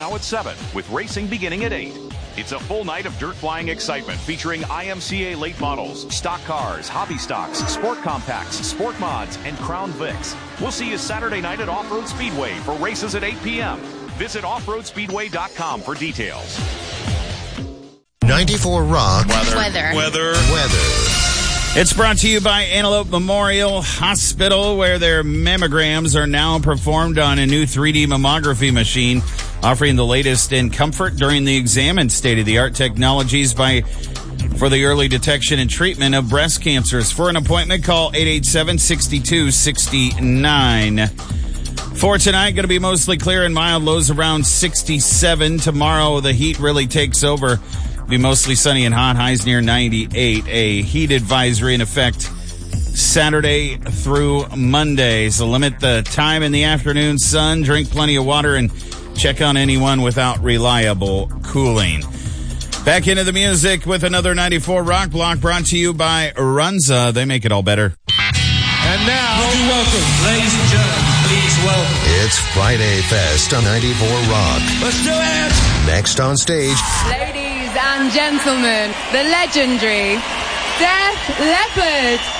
now at 7, with racing beginning at 8. It's a full night of dirt flying excitement featuring IMCA late models, stock cars, hobby stocks, sport compacts, sport mods, and Crown Vics. We'll see you Saturday night at Off-Road Speedway for races at 8 p.m. Visit offroadspeedway.com for details. 94 Rock. Weather. It's brought to you by Antelope Memorial Hospital, where their mammograms are now performed on a new 3D mammography machine, offering the latest in comfort during the exam and state-of-the-art technologies for the early detection and treatment of breast cancers. For an appointment, call 887-6269. For tonight, going to be mostly clear and mild, lows around 67. Tomorrow, the heat really takes over. Be mostly sunny and hot, highs near 98. A heat advisory in effect Saturday through Monday. So limit the time in the afternoon sun, drink plenty of water, and check on anyone without reliable cooling. Back into the music with another 94 Rock Block brought to you by Runza. They make it all better. And now, would you welcome, ladies and gentlemen, please welcome. It's Friday Fest on 94 Rock. Let's do it! Next on stage, Ladies and gentlemen, the legendary Def Leppard.